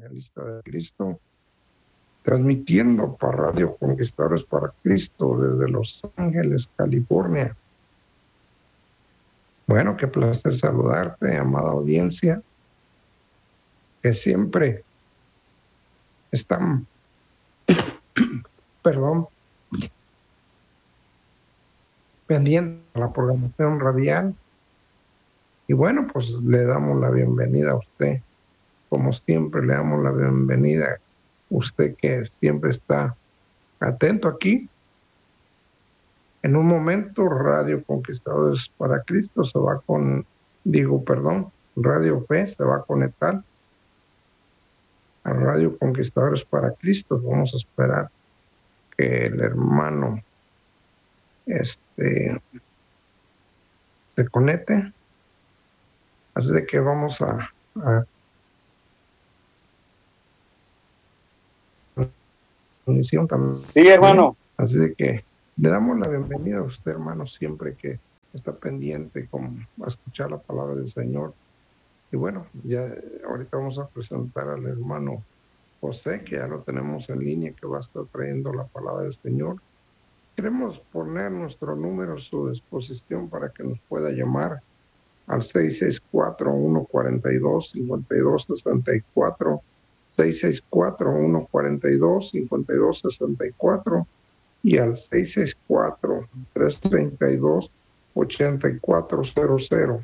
Evangelista de Cristo, transmitiendo para Radio Conquistadores para Cristo desde Los Ángeles, California. Bueno, qué placer saludarte, amada audiencia, que siempre están, pendientes de la programación radial. Y bueno, pues le damos la bienvenida a usted. Como siempre, le damos la bienvenida a usted que siempre está atento aquí. En un momento, Radio Conquistadores para Cristo se va Radio Fe se va a conectar a Radio Conquistadores para Cristo. Vamos a esperar que el hermano se conecte. Así de que vamos a también. Sí, hermano. Así de que le damos la bienvenida a usted, hermano, siempre que está pendiente a escuchar la palabra del Señor. Y bueno, ya ahorita vamos a presentar al hermano José, que ya lo tenemos en línea, que va a estar trayendo la palabra del Señor. Queremos poner nuestro número a su disposición para que nos pueda llamar al 664-142-5264, 664-142-5264 y al 664-332-8400,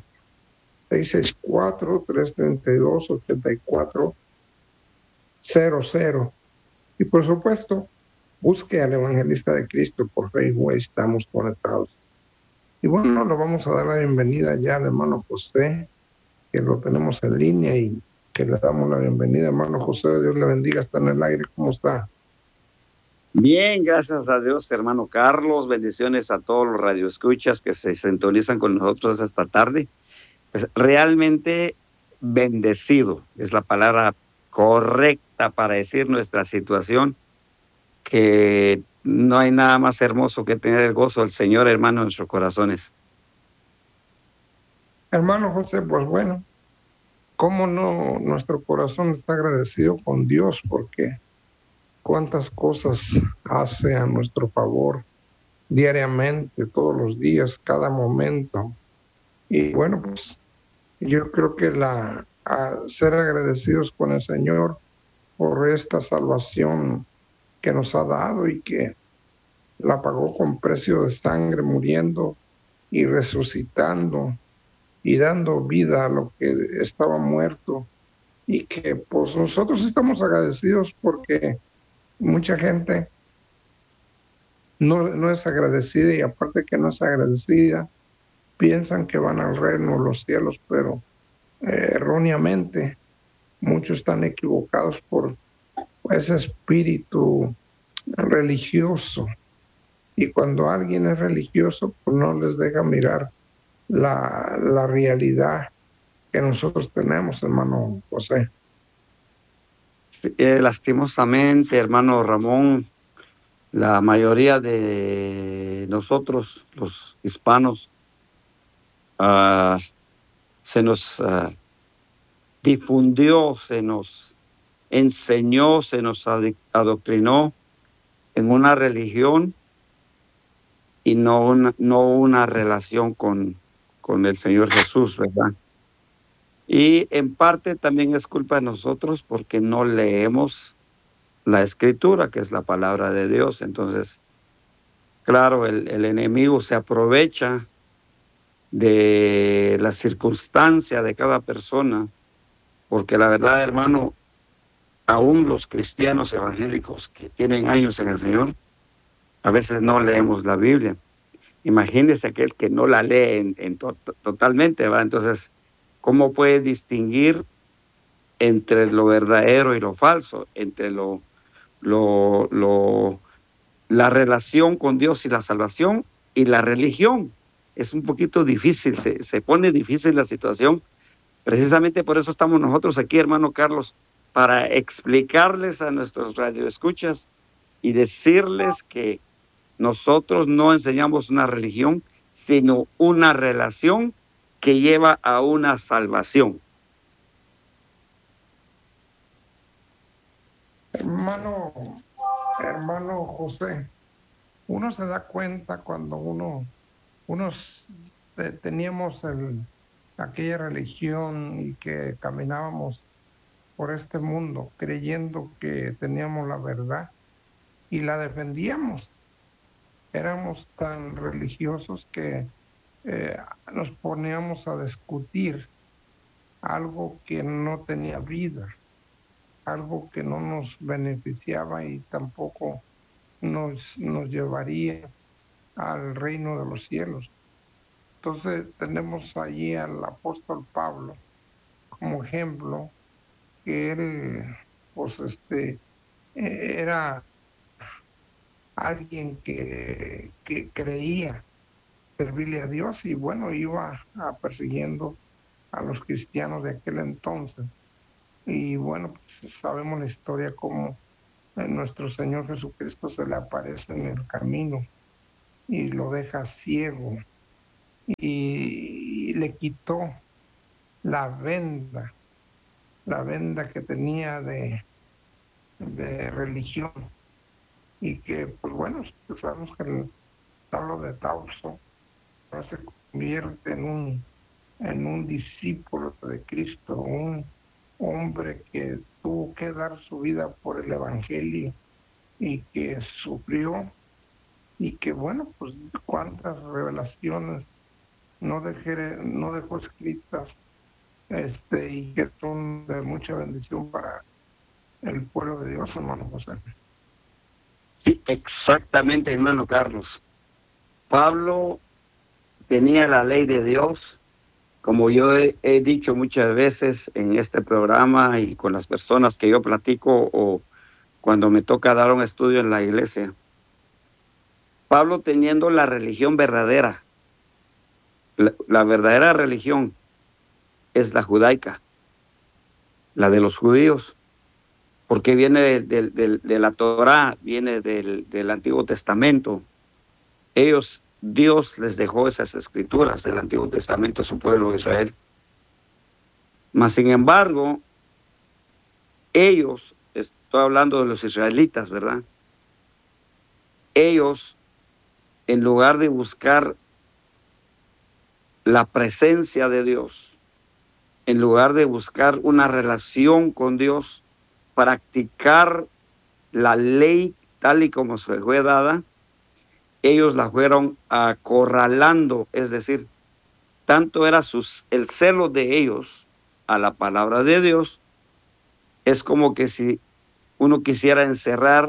664-332-8400. Y por supuesto, busque al Evangelista de Cristo por Facebook, estamos conectados. Y bueno, le vamos a dar la bienvenida ya al hermano José, que lo tenemos en línea y que le damos la bienvenida. Hermano José, Dios le bendiga, está en el aire, ¿cómo está? Bien, gracias a Dios, hermano Carlos. Bendiciones a todos los radioescuchas que se sintonizan con nosotros esta tarde. Pues realmente bendecido es la palabra correcta para decir nuestra situación, que no hay nada más hermoso que tener el gozo del Señor, hermano, en nuestros corazones. Hermano José, pues bueno, cómo no, nuestro corazón está agradecido con Dios, porque cuántas cosas hace a nuestro favor diariamente, todos los días, cada momento. Y bueno, pues yo creo que ser agradecidos con el Señor por esta salvación que nos ha dado y que la pagó con precio de sangre, muriendo y resucitando y dando vida a lo que estaba muerto, y que pues nosotros estamos agradecidos porque mucha gente no es agradecida, y aparte que no es agradecida, piensan que van al reino de los cielos, pero erróneamente muchos están equivocados por ese espíritu religioso. Y cuando alguien es religioso, pues no les deja mirar la realidad que nosotros tenemos, hermano José. Sí, lastimosamente, hermano Ramón, la mayoría de nosotros, los hispanos, se nos difundió, se nos enseñó, se nos adoctrinó en una religión y no una relación con el Señor Jesús, ¿verdad? Y en parte también es culpa de nosotros porque no leemos la Escritura, que es la palabra de Dios. Entonces, claro, el enemigo se aprovecha de la circunstancia de cada persona, porque la verdad, hermano, aún los cristianos evangélicos que tienen años en el Señor, a veces no leemos la Biblia. Imagínese aquel que no la lee totalmente, ¿verdad? Entonces, ¿cómo puede distinguir entre lo verdadero y lo falso, entre la relación con Dios y la salvación y la religión? Es un poquito difícil, se pone difícil la situación. Precisamente por eso estamos nosotros aquí, hermano Carlos, para explicarles a nuestros radioescuchas y decirles que nosotros no enseñamos una religión, sino una relación que lleva a una salvación. Hermano José, uno se da cuenta cuando teníamos aquella religión y que caminábamos por este mundo creyendo que teníamos la verdad y la defendíamos. Éramos tan religiosos que nos poníamos a discutir algo que no tenía vida, algo que no nos beneficiaba y tampoco nos llevaría al reino de los cielos. Entonces tenemos allí al apóstol Pablo como ejemplo, que él pues era alguien que creía servirle a Dios y bueno, iba persiguiendo a los cristianos de aquel entonces. Y bueno, pues sabemos la historia como nuestro Señor Jesucristo se le aparece en el camino y lo deja ciego y le quitó la venda que tenía de religión y que pues bueno, sabemos que el Pablo de Tarso se convierte en un discípulo de Cristo, un hombre que tuvo que dar su vida por el Evangelio y que sufrió y que bueno, pues cuántas revelaciones no dejó escritas y que son de mucha bendición para el pueblo de Dios, hermano José. Sí, exactamente, hermano Carlos. Pablo tenía la ley de Dios, como yo he dicho muchas veces en este programa y con las personas que yo platico o cuando me toca dar un estudio en la iglesia. Pablo teniendo la religión verdadera, la verdadera religión es la judaica, la de los judíos, porque viene de la Torá, viene del Antiguo Testamento. Dios les dejó esas escrituras del Antiguo Testamento a su pueblo de Israel. Mas, sin embargo, ellos, estoy hablando de los israelitas, ¿verdad? Ellos, en lugar de buscar la presencia de Dios, en lugar de buscar una relación con Dios, practicar la ley tal y como se fue dada, ellos la fueron acorralando, es decir, tanto era el celo de ellos a la palabra de Dios, es como que si uno quisiera encerrar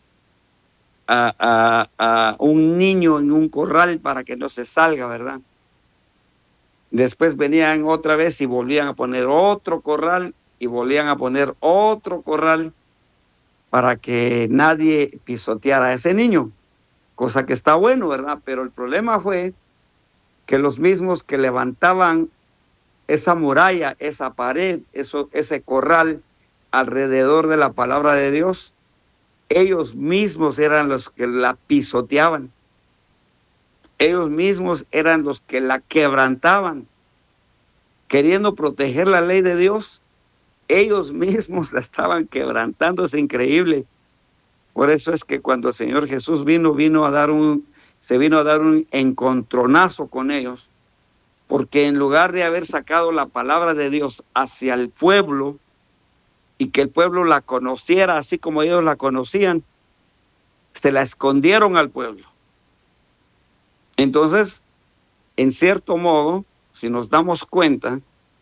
a un niño en un corral para que no se salga, ¿verdad? Después venían otra vez y volvían a poner otro corral y volvían a poner otro corral para que nadie pisoteara a ese niño, cosa que está bueno, ¿verdad? Pero el problema fue que los mismos que levantaban esa muralla, esa pared, ese corral alrededor de la palabra de Dios, ellos mismos eran los que la pisoteaban. Ellos mismos eran los que la quebrantaban. Queriendo proteger la ley de Dios, ellos mismos la estaban quebrantando. Es increíble. Por eso es que cuando el Señor Jesús se vino a dar un encontronazo con ellos, porque en lugar de haber sacado la palabra de Dios hacia el pueblo y que el pueblo la conociera así como ellos la conocían, se la escondieron al pueblo. Entonces, en cierto modo, si nos damos cuenta,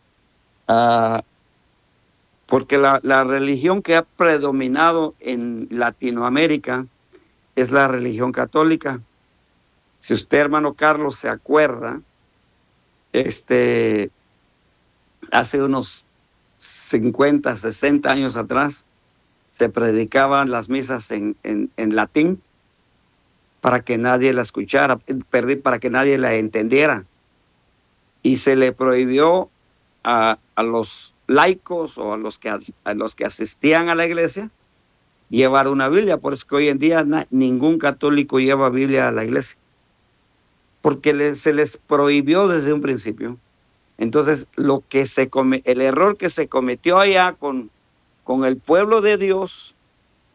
porque la religión que ha predominado en Latinoamérica es la religión católica. Si usted, hermano Carlos, se acuerda, hace unos 50, 60 años atrás, se predicaban las misas en latín para que nadie la escuchara, para que nadie la entendiera. Y se le prohibió a los laicos o a los que asistían a la iglesia llevar una Biblia. Por eso que hoy en día ningún católico lleva Biblia a la iglesia, porque se les prohibió desde un principio. Entonces, el error que se cometió allá con el pueblo de Dios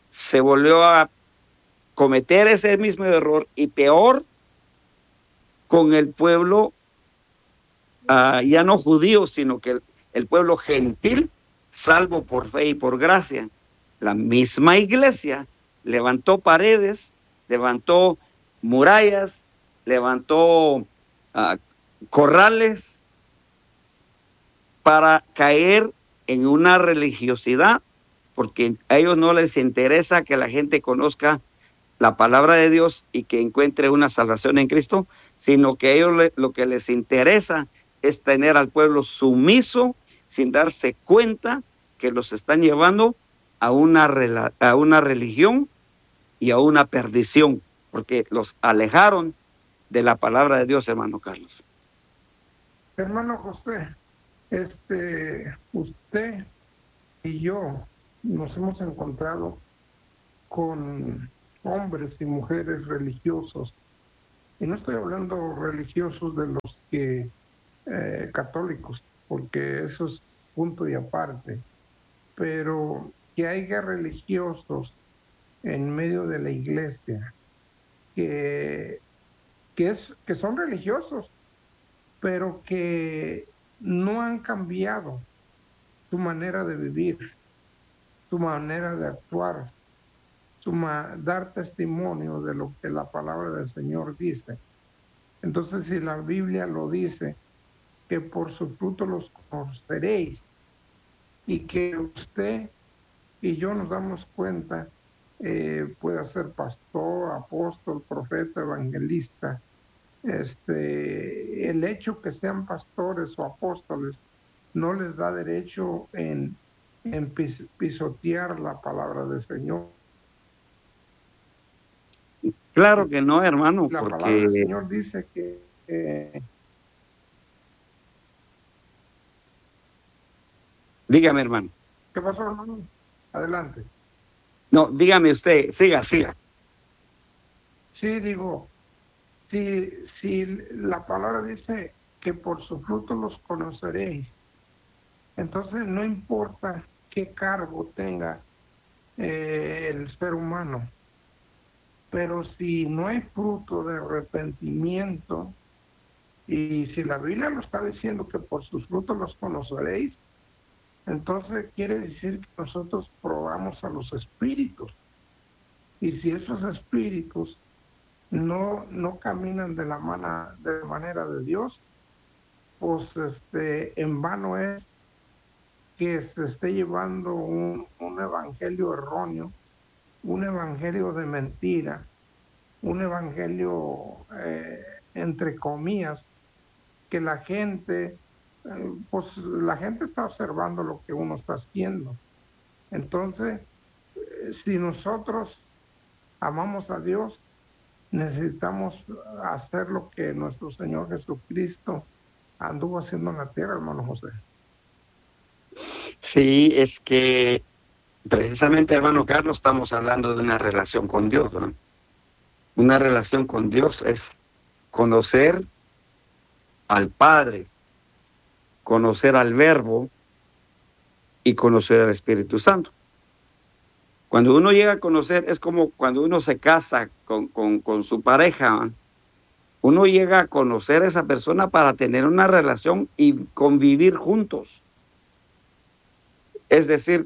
se volvió a cometer ese mismo error, y peor con el pueblo ya no judío, sino que el pueblo gentil, salvo por fe y por gracia. La misma iglesia levantó paredes, levantó murallas, levantó corrales para caer en una religiosidad, porque a ellos no les interesa que la gente conozca la palabra de Dios y que encuentre una salvación en Cristo, sino que a ellos lo que les interesa es tener al pueblo sumiso sin darse cuenta que los están llevando a una religión y a una perdición, porque los alejaron de la palabra de Dios, hermano Carlos. Hermano José, usted y yo nos hemos encontrado con hombres y mujeres religiosos, y no estoy hablando religiosos de los que católicos, porque eso es punto y aparte, pero que haya religiosos en medio de la iglesia que son religiosos, pero que no han cambiado su manera de vivir, su manera de actuar, dar testimonio de lo que la palabra del Señor dice. Entonces, si la Biblia lo dice, que por su fruto los conoceréis, y que usted y yo nos damos cuenta, puede ser pastor, apóstol, profeta, evangelista, el hecho que sean pastores o apóstoles no les da derecho en pisotear la palabra del Señor. Claro que no, hermano, la porque palabra del Señor dice que dígame, hermano. ¿Qué pasó, hermano? Adelante. No, dígame usted, siga. Sí, digo, si la palabra dice que por su fruto los conoceréis, entonces no importa qué cargo tenga el ser humano, pero si no hay fruto de arrepentimiento, y si la Biblia lo está diciendo que por sus frutos los conoceréis, entonces quiere decir que nosotros probamos a los espíritus, y si esos espíritus no caminan de la manera de Dios, pues en vano es que se esté llevando un evangelio erróneo, un evangelio de mentira, un evangelio entre comillas, que la gente está observando lo que uno está haciendo. Entonces, si nosotros amamos a Dios, necesitamos hacer lo que nuestro Señor Jesucristo anduvo haciendo en la tierra, hermano José. Sí, es que precisamente, hermano Carlos, estamos hablando de una relación con Dios, ¿no? Una relación con Dios es conocer al Padre, conocer al Verbo y conocer al Espíritu Santo. Cuando uno llega a conocer, es como cuando uno se casa con su pareja, ¿no? Uno llega a conocer a esa persona para tener una relación y convivir juntos. Es decir,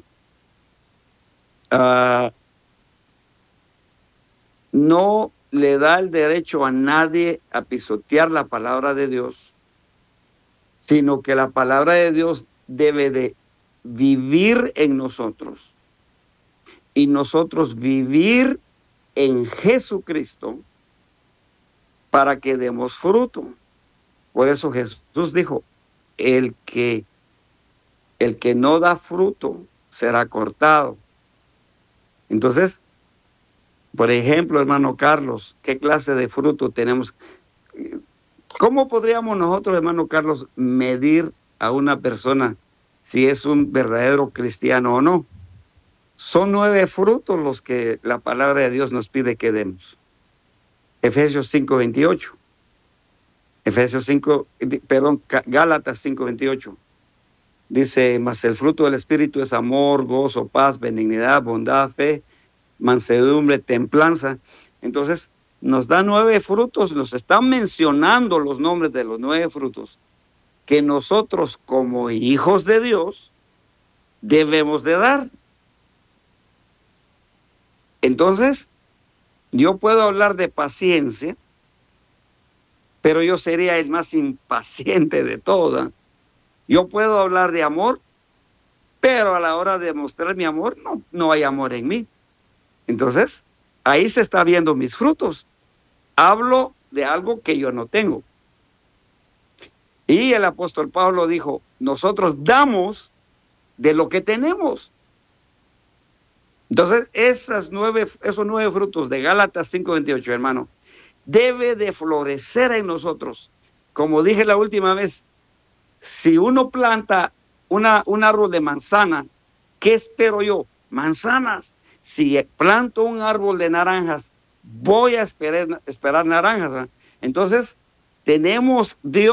no le da el derecho a nadie a pisotear la palabra de Dios, sino que la palabra de Dios debe de vivir en nosotros y nosotros vivir en Jesucristo para que demos fruto. Por eso Jesús dijo, el que no da fruto será cortado. Entonces, por ejemplo, hermano Carlos, ¿qué clase de fruto tenemos? ¿Cómo podríamos nosotros, hermano Carlos, medir a una persona si es un verdadero cristiano o no? Son 9 frutos los que la palabra de Dios nos pide que demos. Efesios 5:28. Gálatas 5:28. Dice, mas el fruto del Espíritu es amor, gozo, paz, benignidad, bondad, fe, mansedumbre, templanza. Entonces, nos da 9 frutos, nos están mencionando los nombres de los 9 frutos que nosotros como hijos de Dios debemos de dar. Entonces, yo puedo hablar de paciencia, pero yo sería el más impaciente de todos. Yo puedo hablar de amor, pero a la hora de mostrar mi amor, no hay amor en mí. Entonces, ahí se está viendo mis frutos. Hablo de algo que yo no tengo. Y el apóstol Pablo dijo, nosotros damos de lo que tenemos. Entonces, esos 9 frutos de Gálatas 5:28, hermano, debe de florecer en nosotros. Como dije la última vez, si uno planta un árbol de manzana, ¿qué espero yo? Manzanas. Si planto un árbol de naranjas, voy a esperar naranjas, ¿verdad? Entonces, tenemos Dios